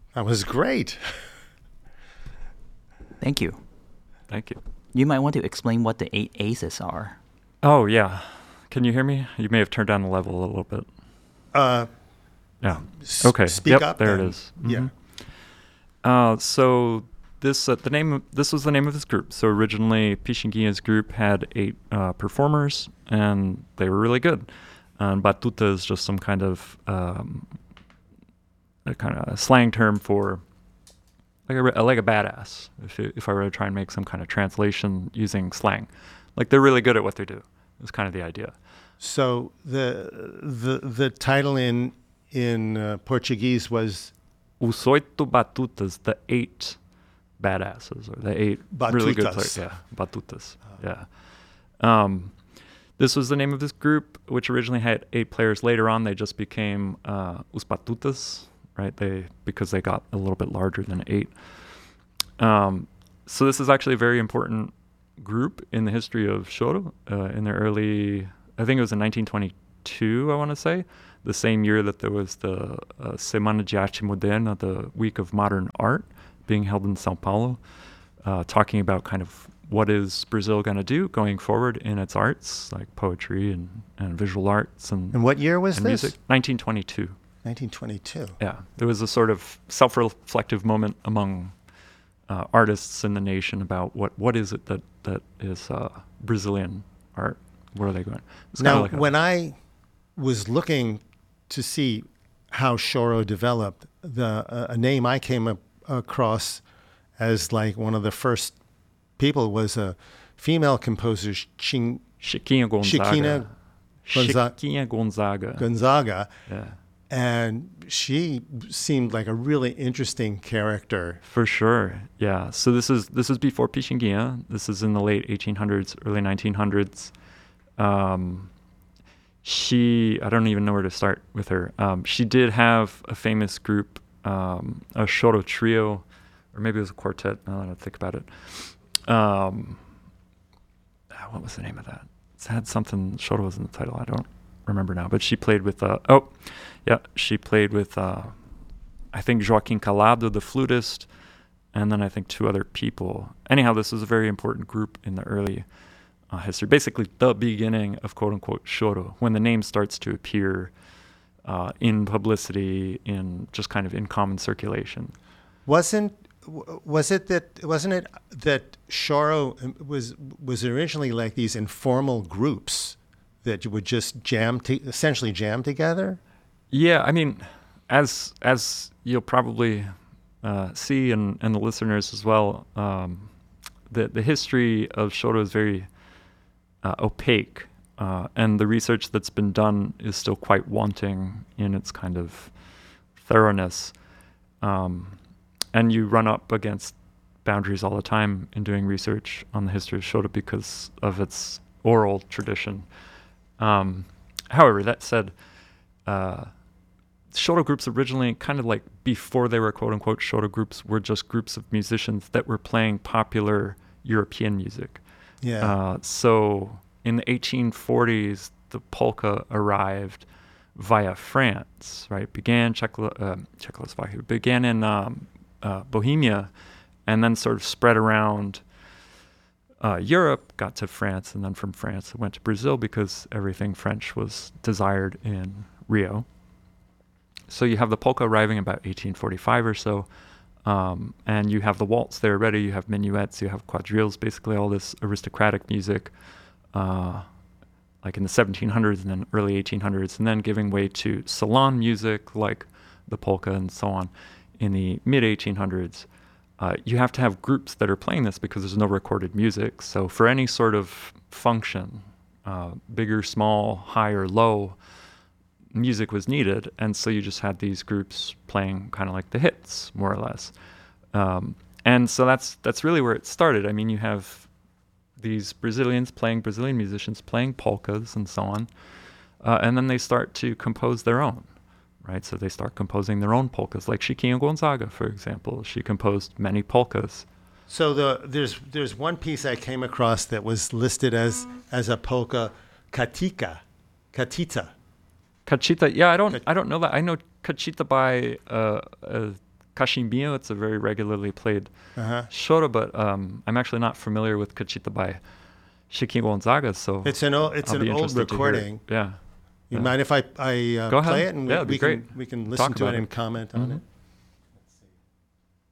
That was great. Thank you. Thank you. You might want to explain what the 8 aces are. Oh, yeah. Can you hear me? You may have turned down the level a little bit. Yeah. Okay. Speak up. There then. it is. Yeah. So this this was the name of this group. So originally, Pixinguinha's group had 8 performers, and they were really good. And batuta is just some kind of a slang term for like a badass. If I were to try and make some kind of translation using slang, like they're really good at what they do. It's kind of the idea. So the title in Portuguese was Os oito batutas, the 8 badasses, or the 8 really good players. Batutas. Yeah, batutas. Yeah. This was the name of this group, which originally had 8 players. Later on, they just became Os Batutas, right? Because they got a little bit larger than 8. So this is actually a very important group in the history of Choro. In their early, I think it was in 1922, I want to say, the same year that there was the Semana de Arte Moderna, the Week of Modern Art, being held in Sao Paulo, talking about kind of what is Brazil going to do going forward in its arts, like poetry and visual arts and what year was and this? music. 1922. 1922. Yeah, there was a sort of self-reflective moment among artists in the nation about what is it that is Brazilian art. Where are they going? It's Now, like when I was looking to see how Choro developed, a name I came across as like one of the first people was a female composer, Chiquinha Gonzaga. Chiquinha Gonzaga. Gonzaga. Yeah. And she seemed like a really interesting character. For sure, yeah. So this is before Pixinguinha. This is in the late 1800s, early 1900s. I don't even know where to start with her. She did have a famous group, a Choro trio, or maybe it was a quartet. Now that I think about it. What was the name of that? It had something. Choro was in the title. I don't remember now. But she played with. She played with. I think Joaquim Calado, the flutist, and then I think 2 other people. Anyhow, this was a very important group in the early history. Basically, the beginning of quote unquote Choro, when the name starts to appear in publicity, in just kind of in common circulation. Wasn't it that Choro was originally like these informal groups that you would just essentially jam together? Yeah, I mean, as you'll probably see, and the listeners as well, the history of Choro is very opaque, and the research that's been done is still quite wanting in its kind of thoroughness. And you run up against boundaries all the time in doing research on the history of Choro because of its oral tradition. However, that said, Choro groups originally, kind of like before they were quote-unquote Choro groups, were just groups of musicians that were playing popular European music. Yeah. So in the 1840s, the polka arrived via France, right? Began Czechoslovakia, began in Bohemia, and then sort of spread around Europe, got to France, and then from France it went to Brazil because everything French was desired in Rio. So you have the polka arriving about 1845 or so, and you have the waltz there ready, you have minuets, you have quadrilles, basically all this aristocratic music, like in the 1700s and then early 1800s, and then giving way to salon music like the polka and so on in the mid-1800s. You have to have groups that are playing this because there's no recorded music. So for any sort of function, big or small, high or low, music was needed. And so you just had these groups playing kind of like the hits, more or less. And so that's really where it started. I mean, you have these Brazilians playing, Brazilian musicians playing polkas and so on. And then they start to compose their own. Right, so they start composing their own polkas, like Chiquinha Gonzaga, for example. She composed many polkas. So there's one piece I came across that was listed as a polka, Catita. Cachita, yeah, I don't know that. I know Cachita by a Kashimbio, it's a very regularly played Uh-huh. shoro, but I'm actually not familiar with Cachita by Shiki Gonzaga, so It's an old I'll be old interested to hear it. recording. Yeah. You Yeah. mind if I Go ahead. play it and Yeah, it'd be we great. can listen Talk to it about and it. comment on it?